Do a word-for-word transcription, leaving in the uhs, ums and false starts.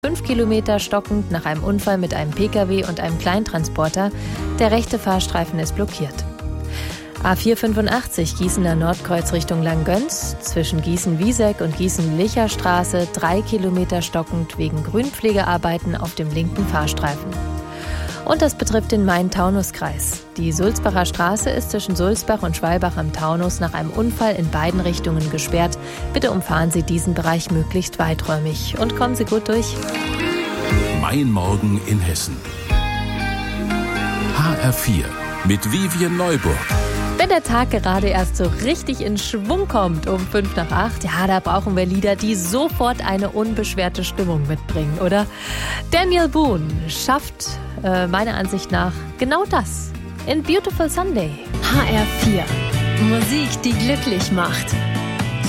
Fünf Kilometer stockend nach einem Unfall mit einem Pkw und einem Kleintransporter. Der rechte Fahrstreifen ist blockiert. A vier fünfundachtzig Gießener Nordkreuz Richtung Langgöns. Zwischen Gießen-Wieseck und Gießen-Licher-Straße drei Kilometer stockend wegen Grünpflegearbeiten auf dem linken Fahrstreifen. Und das betrifft den Main-Taunus-Kreis. Die Sulzbacher Straße ist zwischen Sulzbach und Schwalbach am Taunus nach einem Unfall in beiden Richtungen gesperrt. Bitte umfahren Sie diesen Bereich möglichst weiträumig und kommen Sie gut durch. Mein Morgen in Hessen. H R vier mit Vivian Neuburg. Wenn der Tag gerade erst so richtig in Schwung kommt um fünf nach acht, ja, da brauchen wir Lieder, die sofort eine unbeschwerte Stimmung mitbringen, oder? Daniel Boone schafft äh, meiner Ansicht nach genau das in Beautiful Sunday. H R vier. Musik, die glücklich macht.